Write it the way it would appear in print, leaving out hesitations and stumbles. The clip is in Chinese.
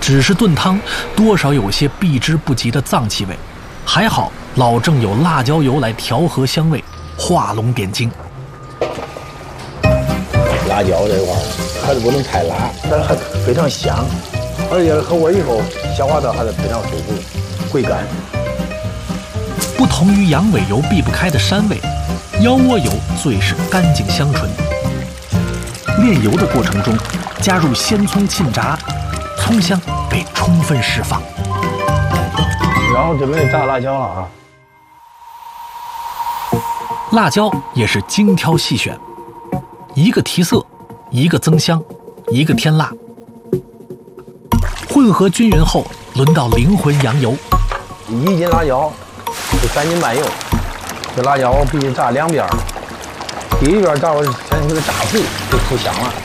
只是炖汤，多少有些避之不及的脏气味。还好老郑有辣椒油来调和香味，画龙点睛。 辣椒这块还是不能太辣，但是还非常香，而且喝过以后消化道还是非常舒服，回甘。 不同于羊尾油避不开的膻味，腰窝油最是干净香醇。炼油的过程中，加入鲜葱浸炸，葱香被充分释放。 然后准备炸辣椒了啊！ 辣椒也是精挑细选，一个提色，一个增香，一个添辣。混合均匀后，轮到灵魂羊油。 1斤辣椒是3斤半油，这辣椒必须炸2边，第一边炸我先给它炸糊，就出香了。